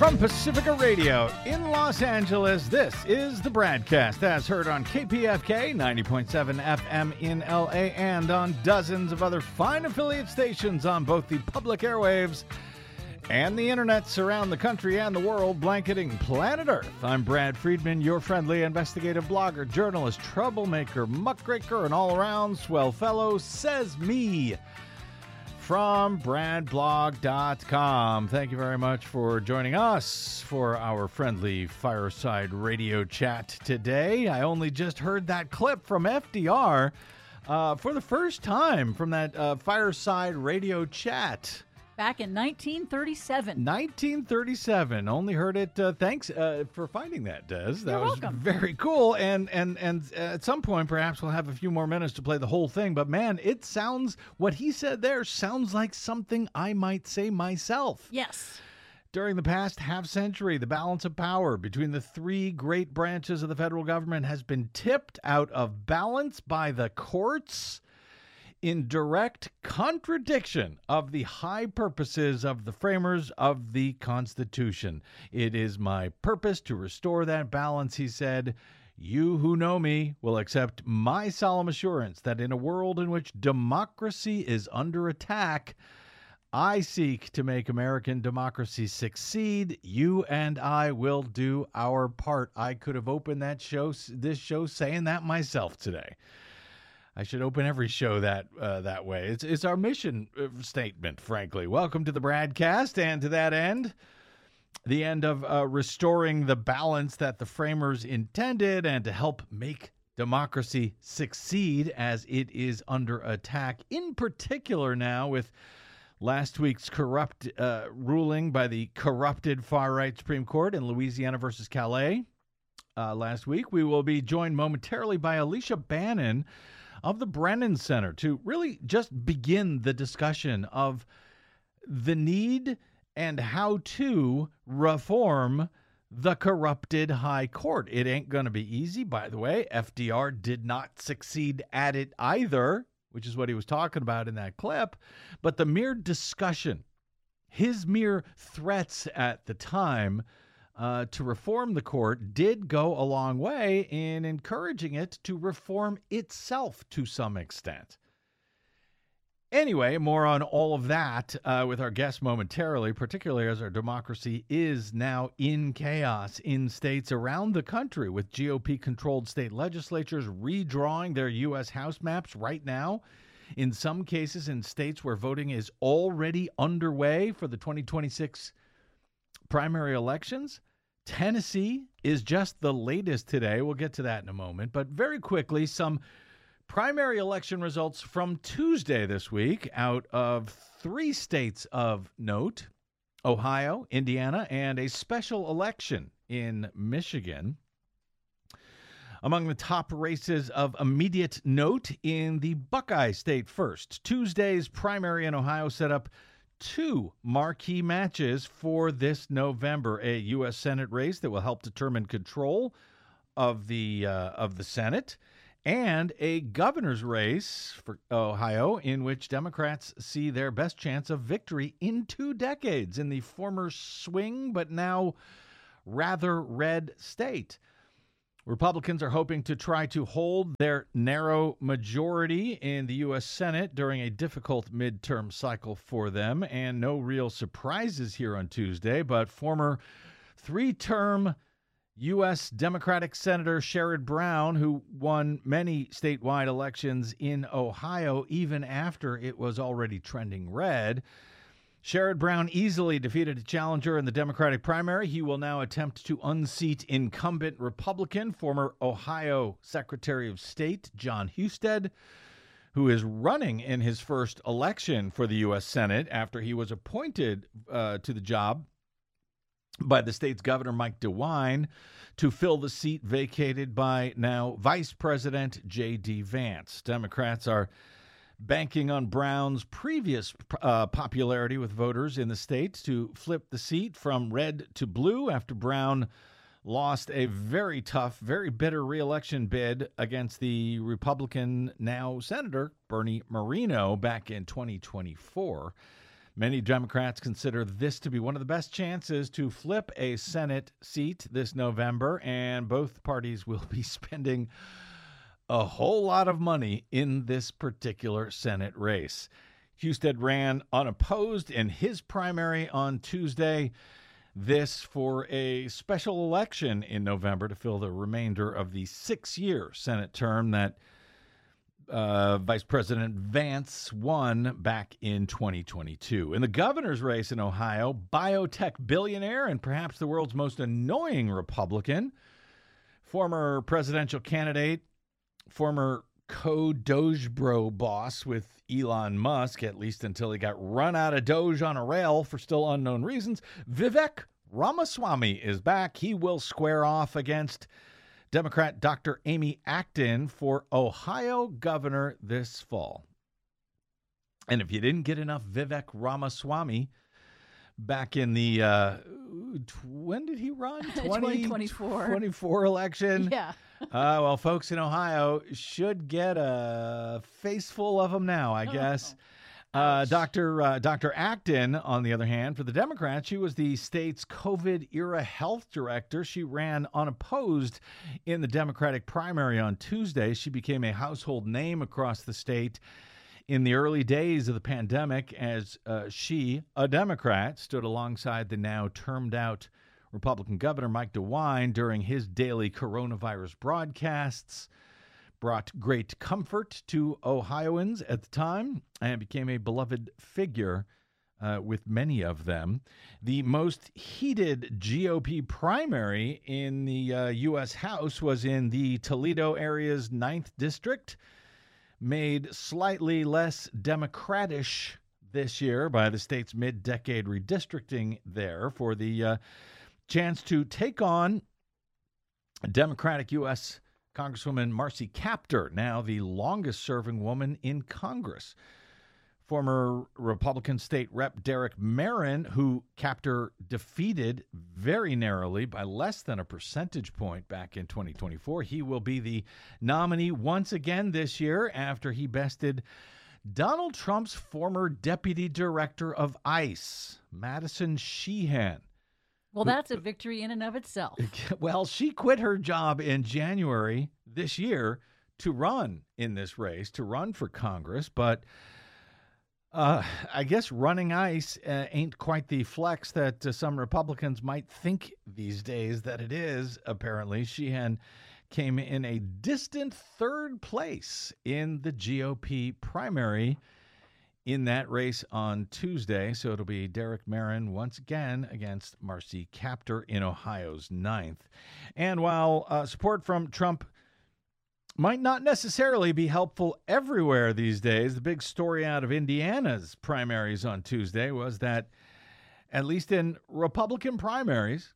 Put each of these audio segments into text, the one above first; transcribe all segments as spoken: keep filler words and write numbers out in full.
From Pacifica Radio in Los Angeles, this is the BradCast, as heard on K P F K ninety point seven F M in L A and on dozens of other fine affiliate stations on both the public airwaves and the internets around the country and the world, blanketing planet Earth. I'm Brad Friedman, your friendly investigative blogger, journalist, troublemaker, muckraker, and all-around swell fellow, says me. From brad blog dot com. Thank you very much for joining us for our friendly fireside radio chat today. I only just heard that clip from F D R uh, for the first time from that uh, fireside radio chat. Back in nineteen thirty-seven. nineteen thirty-seven. Only heard it. Uh, thanks uh, for finding that, Des. That You're was welcome. Very cool. And and and at some point, perhaps we'll have a few more minutes to play the whole thing. But man, it sounds, what he said there sounds like something I might say myself. Yes. During the past half century, the balance of power between the three great branches of the federal government has been tipped out of balance by the courts, in direct contradiction of the high purposes of the framers of the Constitution. It is my purpose to restore that balance, he said. You who know me will accept my solemn assurance that in a world in which democracy is under attack, I seek to make American democracy succeed. You and I will do our part. I could have opened that show, this show saying that myself today. I should open every show that uh, that way. It's it's our mission statement, frankly. Welcome to the BradCast, and to that end, the end of uh, restoring the balance that the framers intended, and to help make democracy succeed as it is under attack, in particular now with last week's corrupt uh, ruling by the corrupted far-right Supreme Court in Louisiana versus Calais uh, last week. We will be joined momentarily by Alicia Bannon of the Brennan Center to really just begin the discussion of the need and how to reform the corrupted high court. It ain't going to be easy, by the way. F D R did not succeed at it either, which is what he was talking about in that clip. But the mere discussion, his mere threats at the time Uh, to reform the court did go a long way in encouraging it to reform itself to some extent. Anyway, more on all of that uh, with our guest momentarily, particularly as our democracy is now in chaos in states around the country, with G O P-controlled state legislatures redrawing their U S House maps right now, in some cases in states where voting is already underway for the twenty twenty-six primary elections. Tennessee is just the latest today. We'll get to that in a moment. But very quickly, some primary election results from Tuesday this week out of three states of note: Ohio, Indiana, and a special election in Michigan. Among the top races of immediate note in the Buckeye State first, Tuesday's primary in Ohio set up two marquee matches for this November: a U S Senate race that will help determine control of the uh, of the Senate, and a governor's race for Ohio in which Democrats see their best chance of victory in two decades in the former swing but now rather red state. Republicans are hoping to try to hold their narrow majority in the U S Senate during a difficult midterm cycle for them, and no real surprises here on Tuesday, but former three-term U S Democratic Senator Sherrod Brown, who won many statewide elections in Ohio even after it was already trending red, Sherrod Brown easily defeated a challenger in the Democratic primary. He will now attempt to unseat incumbent Republican, former Ohio Secretary of State Jon Husted, who is running in his first election for the U S Senate after he was appointed uh, to the job by the state's governor, Mike DeWine, to fill the seat vacated by now Vice President J D. Vance. Democrats are banking on Brown's previous uh, popularity with voters in the state to flip the seat from red to blue after Brown lost a very tough, very bitter re-election bid against the Republican now Senator Bernie Moreno back in twenty twenty-four. Many Democrats consider this to be one of the best chances to flip a Senate seat this November, and both parties will be spending a whole lot of money in this particular Senate race. Husted ran unopposed in his primary on Tuesday. This for a special election in November to fill the remainder of the six-year Senate term that uh, Vice President Vance won back in twenty twenty-two. In the governor's race in Ohio, biotech billionaire and perhaps the world's most annoying Republican, former presidential candidate, former co-Dogebro boss with Elon Musk, at least until he got run out of Doge on a rail for still unknown reasons, Vivek Ramaswamy is back. He will square off against Democrat Doctor Amy Acton for Ohio governor this fall. And if you didn't get enough Vivek Ramaswamy back in the, uh, when did he run? twenty twenty-four twenty-four election. Yeah. Uh, well, folks in Ohio should get a face full of them now, I guess. Oh. Uh, Doctor Uh, Doctor Acton, on the other hand, for the Democrats, she was the state's COVID-era health director. She ran unopposed in the Democratic primary on Tuesday. She became a household name across the state in the early days of the pandemic as uh, she, a Democrat, stood alongside the now termed-out Republican Governor Mike DeWine during his daily coronavirus broadcasts, brought great comfort to Ohioans at the time, and became a beloved figure uh, with many of them. The most heated G O P primary in the uh, U S House was in the Toledo area's ninth District, made slightly less Democratish this year by the state's mid-decade redistricting there for the uh, chance to take on Democratic U S Congresswoman Marcy Kaptur, now the longest-serving woman in Congress. Former Republican State Rep Derek Marin, who Kaptur defeated very narrowly by less than a percentage point back in twenty twenty-four. He will be the nominee once again this year after he bested Donald Trump's former Deputy Director of ICE, Madison Sheehan. Well, that's a victory in and of itself. Well, she quit her job in January this year to run in this race, to run for Congress. But uh, I guess running ICE uh, ain't quite the flex that uh, some Republicans might think these days that it is, apparently. Sheehan came in a distant third place in the G O P primary in that race on Tuesday. So it'll be Derek Marin once again against Marcy Kaptur in Ohio's ninth. And while uh, support from Trump might not necessarily be helpful everywhere these days, the big story out of Indiana's primaries on Tuesday was that, at least in Republican primaries,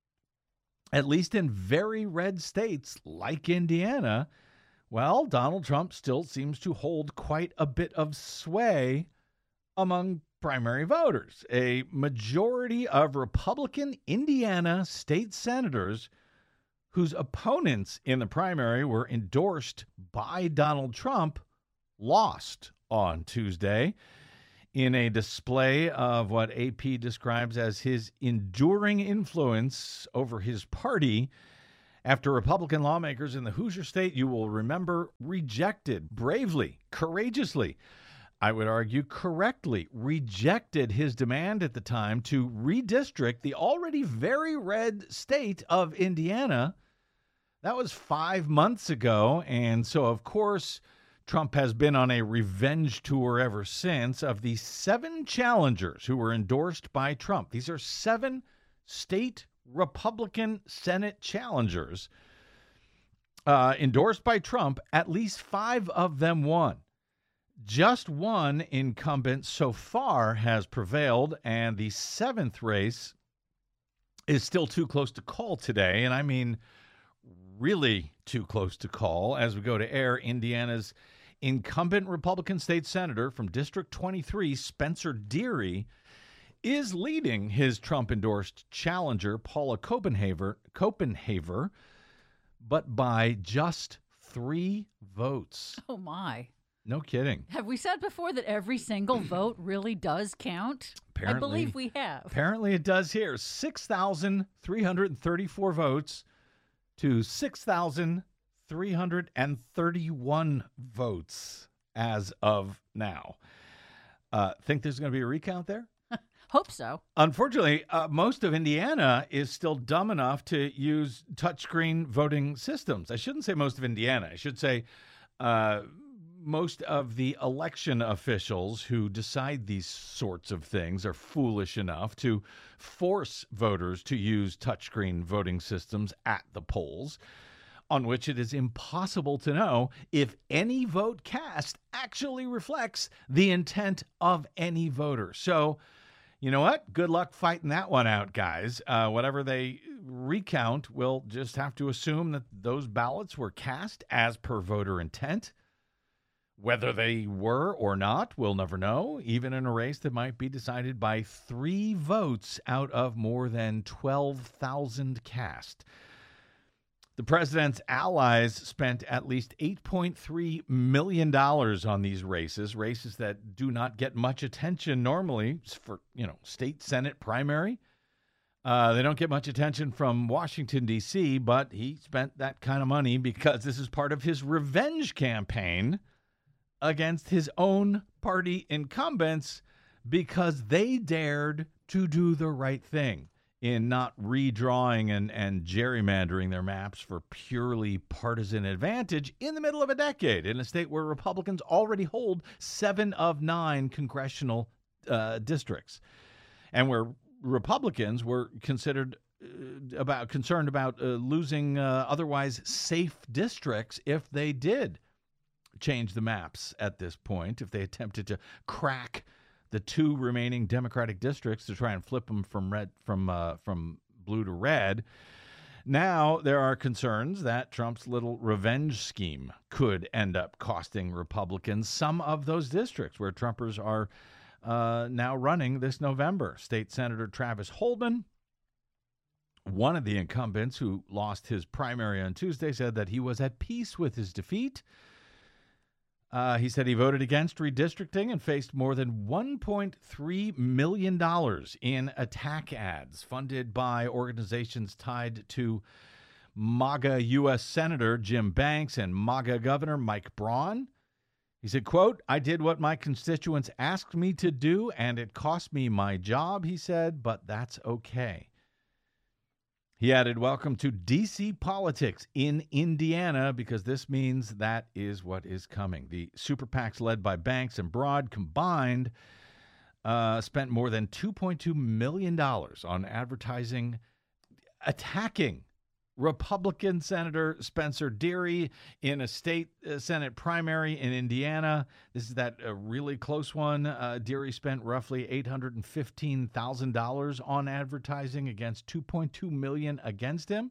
at least in very red states like Indiana, well, Donald Trump still seems to hold quite a bit of sway among primary voters. A majority of Republican Indiana state senators whose opponents in the primary were endorsed by Donald Trump lost on Tuesday in a display of what A P describes as his enduring influence over his party, after Republican lawmakers in the Hoosier State, you will remember, rejected bravely, courageously, I would argue correctly, rejected his demand at the time to redistrict the already very red state of Indiana. That was five months ago, and so, of course, Trump has been on a revenge tour ever since. Of the seven challengers who were endorsed by Trump, these are seven state Republican Senate challengers uh, endorsed by Trump, at least five of them won. Just one incumbent so far has prevailed, and the seventh race is still too close to call today, and I mean really too close to call. As we go to air, Indiana's incumbent Republican state senator from District twenty-three, Spencer Deery, is leading his Trump-endorsed challenger, Paula Copenhaver, Copenhaver, but by just three votes. Oh, my. No kidding. Have we said before that every single vote really does count? Apparently, I believe we have. Apparently it does here. six thousand three hundred thirty-four votes to six thousand three hundred thirty-one votes as of now. Uh, think there's going to be a recount there? Hope so. Unfortunately, uh, most of Indiana is still dumb enough to use touchscreen voting systems. I shouldn't say most of Indiana. I should say uh, most of the election officials who decide these sorts of things are foolish enough to force voters to use touchscreen voting systems at the polls, on which it is impossible to know if any vote cast actually reflects the intent of any voter. So, you know what? Good luck fighting that one out, guys. Uh, whatever they recount, we'll just have to assume that those ballots were cast as per voter intent. Whether they were or not, we'll never know, even in a race that might be decided by three votes out of more than twelve thousand cast. The president's allies spent at least eight point three million dollars on these races, races that do not get much attention normally for, you know, state Senate primary. Uh, they don't get much attention from Washington, D C, but he spent that kind of money because this is part of his revenge campaign against his own party incumbents because they dared to do the right thing in not redrawing and, and gerrymandering their maps for purely partisan advantage in the middle of a decade in a state where Republicans already hold seven of nine congressional uh, districts, and where Republicans were considered uh, about concerned about uh, losing uh, otherwise safe districts if they did change the maps at this point, if they attempted to crack the two remaining Democratic districts to try and flip them from red from uh, from blue to red. Now there are concerns that Trump's little revenge scheme could end up costing Republicans some of those districts where Trumpers are uh, now running this November. State Senator Travis Holman, one of the incumbents who lost his primary on Tuesday, said that he was at peace with his defeat. Uh, he said he voted against redistricting and faced more than one point three million dollars in attack ads funded by organizations tied to MAGA U S Senator Jim Banks and MAGA Governor Mike Braun. He said, quote, "I did what my constituents asked me to do, and it cost me my job," he said, "but that's okay." He added, "Welcome to D C politics in Indiana, because this means that is what is coming." The super PACs led by Banks and Broad combined uh, spent more than two point two million dollars on advertising attacking Republican Senator Spencer Deary in a state uh, Senate primary in Indiana. This is that uh, really close one. Uh, Deary spent roughly eight hundred fifteen thousand dollars on advertising against two point two million dollars against him.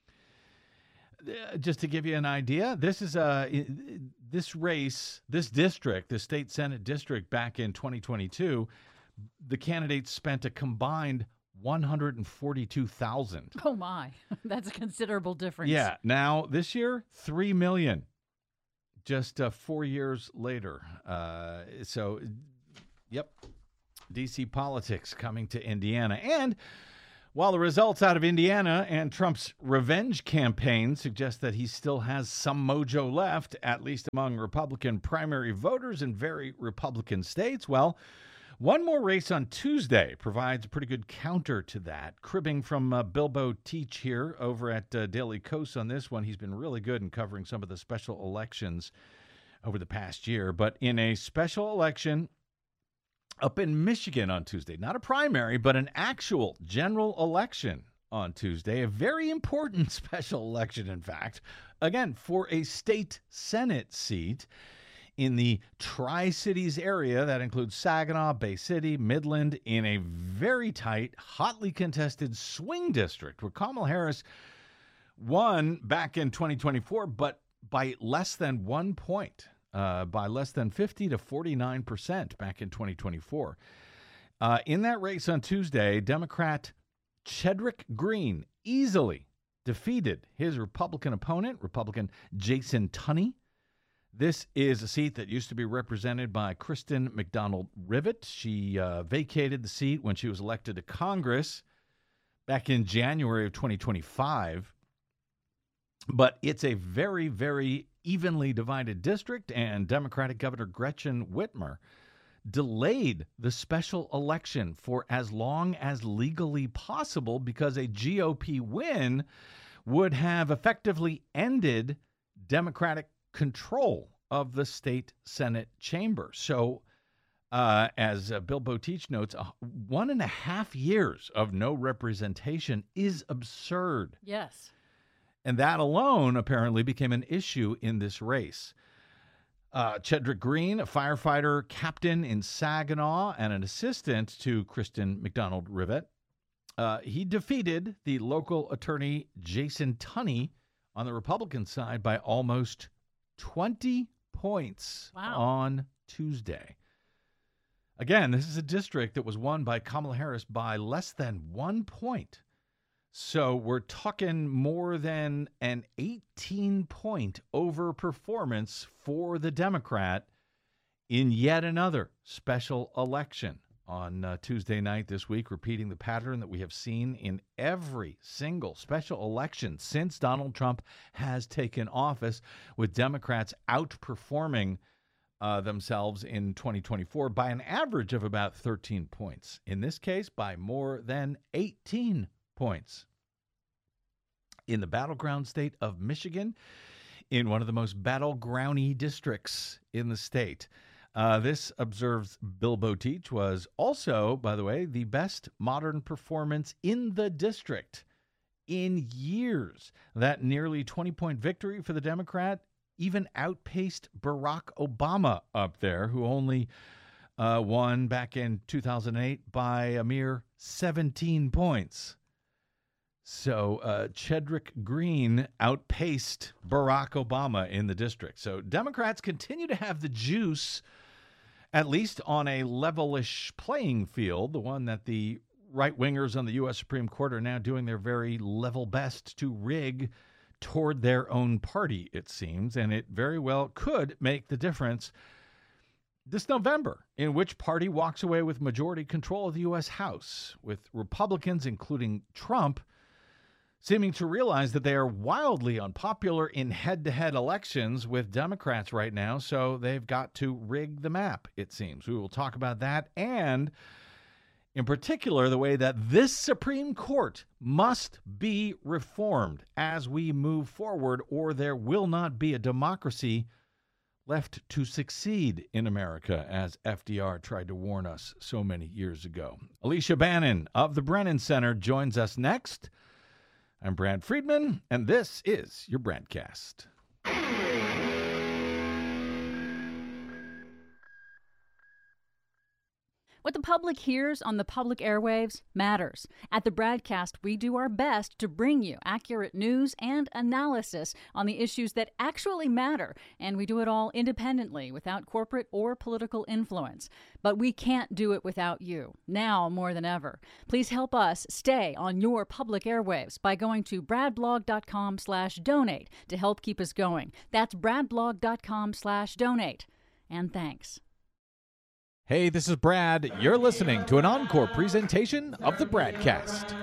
Uh, just to give you an idea, this is a this race, this district, the state Senate district back in twenty twenty-two, the candidates spent a combined one hundred forty-two thousand dollars. Oh, my. That's a considerable difference. Yeah. Now, this year, three million dollars, just uh, four years later. Uh, so, yep, D C politics coming to Indiana. And while the results out of Indiana and Trump's revenge campaign suggest that he still has some mojo left, at least among Republican primary voters in very Republican states, well, one more race on Tuesday provides a pretty good counter to that. Cribbing from uh, Bilbo Teach here over at uh, Daily Kos on this one. He's been really good in covering some of the special elections over the past year. But in a special election up in Michigan on Tuesday, not a primary, but an actual general election on Tuesday, a very important special election, in fact, again, for a state Senate seat in the Tri-Cities area. That includes Saginaw, Bay City, Midland, in a very tight, hotly contested swing district where Kamala Harris won back in twenty twenty-four, but by less than one point, uh, by less than fifty to forty-nine percent back in twenty twenty-four. Uh, in that race on Tuesday, Democrat Chedrick Green easily defeated his Republican opponent, Republican Jason Tunney. This is a seat that used to be represented by Kristen McDonald-Rivet. She uh, vacated the seat when she was elected to Congress back in January of twenty twenty-five. But it's a very, very evenly divided district, and Democratic Governor Gretchen Whitmer delayed the special election for as long as legally possible because a G O P win would have effectively ended Democratic control of the state Senate chamber. So, uh, as uh, Bill Botich notes, uh, one and a half years of no representation is absurd. Yes. And that alone apparently became an issue in this race. Uh, Chedrick Green, a firefighter captain in Saginaw and an assistant to Kristen McDonald-Rivet, uh, he defeated the local attorney Jason Tunney on the Republican side by almost twenty points wow. on Tuesday. Again, this is a district that was won by Kamala Harris by less than one point. So we're talking more than an eighteen-point overperformance for the Democrat in yet another special election on uh, Tuesday night this week, repeating the pattern that we have seen in every single special election since Donald Trump has taken office, with Democrats outperforming uh, themselves in twenty twenty-four by an average of about thirteen points. In this case, by more than eighteen points. In the battleground state of Michigan, in one of the most battlegroundy districts in the state. Uh, this, observes Bill Botich, was also, by the way, the best modern performance in the district in years. That nearly twenty-point victory for the Democrat even outpaced Barack Obama up there, who only uh, won back in two thousand eight by a mere seventeen points. So uh, Chedrick Green outpaced Barack Obama in the district. So Democrats continue to have the juice, at least on a levelish playing field, the one that the right-wingers on the U S Supreme Court are now doing their very level best to rig toward their own party, it seems. And it very well could make the difference this November in which party walks away with majority control of the U S House, with Republicans, including Trump, seeming to realize that they are wildly unpopular in head-to-head elections with Democrats right now, so they've got to rig the map, it seems. We will talk about that, and in particular, the way that this Supreme Court must be reformed as we move forward, or there will not be a democracy left to succeed in America, as F D R tried to warn us so many years ago. Alicia Bannon of the Brennan Center joins us next. I'm Brad Friedman, and this is your Bradcast. What the public hears on the public airwaves matters. At the Bradcast, we do our best to bring you accurate news and analysis on the issues that actually matter, and we do it all independently, without corporate or political influence. But we can't do it without you, now more than ever. Please help us stay on your public airwaves by going to bradblog.com slash donate to help keep us going. That's bradblog.com slash donate. And thanks. Hey, this is Brad. You're listening to an encore presentation of the Bradcast.